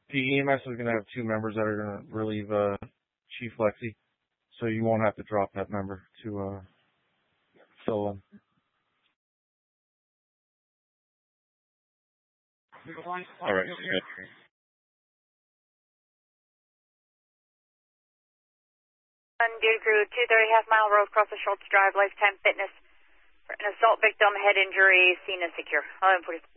The EMS is going to have two members that are going to relieve Chief Lexi, so you won't have to drop that member to fill in. All right. Good. Duty Crew 230 Half Mile Road, across the Schultz Drive, Lifetime Fitness. For an assault victim, head injury, scene is secure. 11:40.